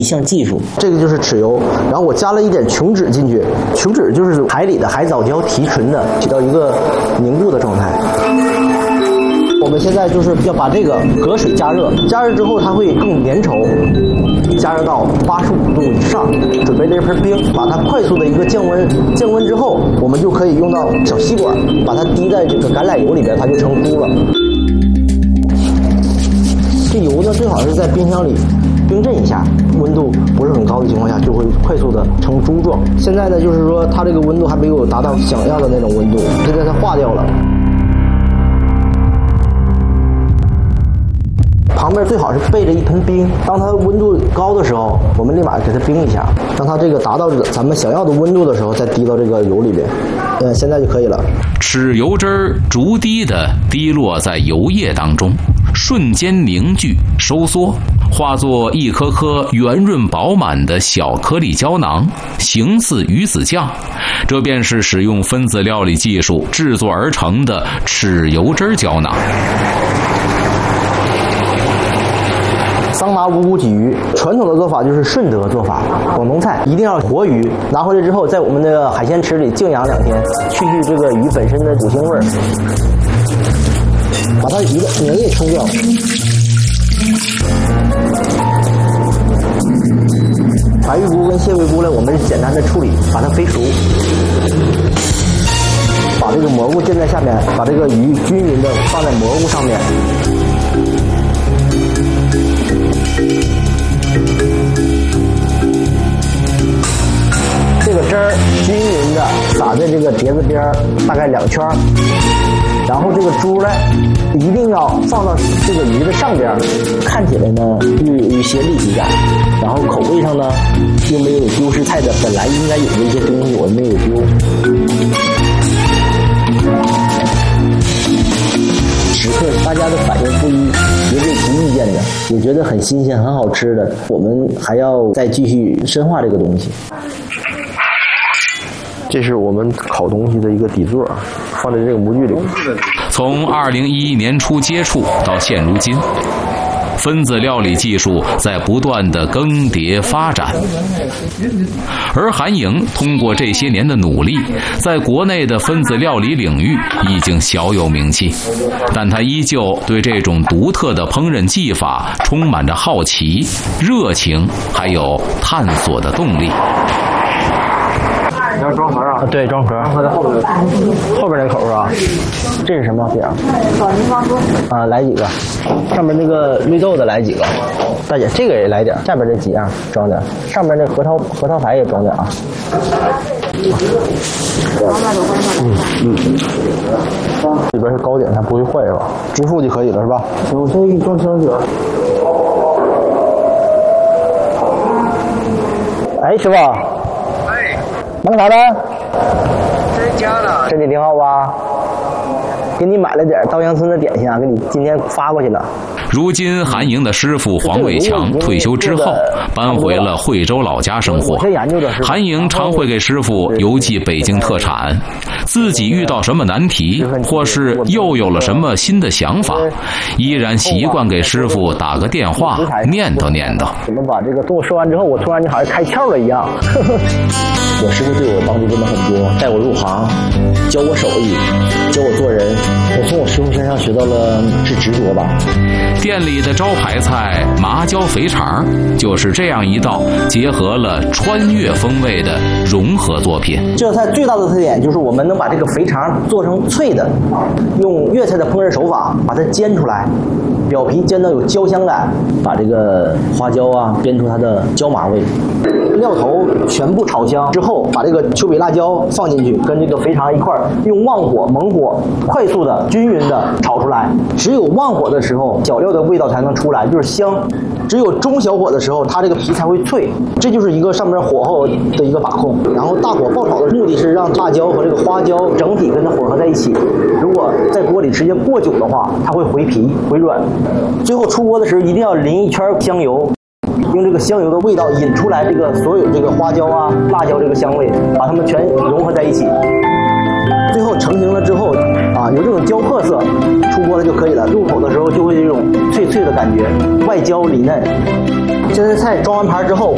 一项技术。 这个就是豉油，然后我加了一点琼脂进去，琼脂就是海里的海藻胶提纯的，起到一个凝固的状态。我们现在就是要把这个隔水加热，加热之后它会更粘稠，加热到85度以上，准备这盆冰，把它快速的一个降温，降温之后，我们就可以用到小吸管，把它滴在这个橄榄油里边，它就成糊了。这油呢，最好是在冰箱里冰镇一下，温度不是很高的情况下，就会快速的成珠状。现在呢，就是说它这个温度还没有达到想要的那种温度，现在它化掉了。旁边最好是备着一盆冰，当它温度高的时候，我们立马给它冰一下，当它这个达到咱们想要的温度的时候，再滴到这个油里边。现在就可以了。 豉油汁儿逐滴地滴落在油液当中，瞬间凝聚收缩，化作一颗颗圆润饱满的小颗粒胶囊，形似鱼子酱。这便是使用分子料理技术制作而成的豉油汁胶囊。 桑麻无骨鲫鱼，传统的做法就是顺德做法，广东菜一定要活鱼，拿回来之后在我们的海鲜池里静养2天，去这个鱼本身的骨腥味儿，把它鱼的粘液冲掉。白玉菇跟蟹桂菇呢，我们是简单的处理，把它飞熟，把这个蘑菇垫在下面，把这个鱼均匀的放在蘑菇上面。这个汁儿均匀的撒在这个碟子边，大概2圈，然后这个珠呢一定要放到这个鱼的上边，看起来呢又有一些立体感，然后口味上呢又没有丢失菜的本来应该有的一些东西，我没有丢。时刻大家的反应不一，也给提意见的，也觉得很新鲜很好吃的，我们还要再继续深化这个东西。这是我们烤东西的一个底座，放在这个模具里。 从2011年初接触到现如今，分子料理技术在不断的更迭发展，而韩莹通过这些年的努力，在国内的分子料理领域已经小有名气，但他依旧对这种独特的烹饪技法充满着好奇、热情，还有探索的动力。 你要装盒啊？对，装盒。装盒在后边。后边那口啊？这是什么饼？啊，来几个。上面那个绿豆的来几个。大姐，这个也来点。下边这几样装点。上面那核桃排也装点啊。里边是糕点，它不会坏是吧？支付就可以了是吧？行，我先给你装香酒。哎，师傅。忙啥呢？ 在家呢。 身体挺好吧？给你买了点稻香村的点心啊，给你今天发过去了。 如今韩莹的师傅黄伟强退休之后，搬回了惠州老家生活。韩莹常会给师傅邮寄北京特产，自己遇到什么难题，或是又有了什么新的想法，依然习惯给师傅打个电话，念叨念叨。 怎么把这个动作说完之后，我突然就好像开窍了一样。我师傅对我帮助真的很多，带我入行，教我手艺，教我做人。我从我师傅身上学到了是执着吧。 店里的招牌菜麻椒肥肠就是这样一道结合了川粤风味的融合作品。 这道菜最大的特点就是我们能把这个肥肠做成脆的，用粤菜的烹饪手法把它煎出来，表皮煎到有焦香感，把这个花椒啊煸出它的椒麻味。料头全部炒香之后，把这个丘比辣椒放进去，跟这个肥肠一块儿用旺火猛火快速的均匀的炒出来。只有旺火的时候，小料的味道才能出来，就是香。只有中小火的时候，它这个皮才会脆。这就是一个上面火候的一个把控。然后大火爆炒的目的是让辣椒和这个花椒整体跟它混合在一起。如果在锅里时间过久的话，它会回皮回软。最后出锅的时候一定要淋一圈香油。用这个香油的味道引出来这个所有这个花椒啊、辣椒这个香味，把它们全融合在一起。最后成型了之后啊，有这种焦褐色，出锅了就可以了。入口的时候就会有这种脆脆的感觉，外焦里嫩。这些菜装完盘之后，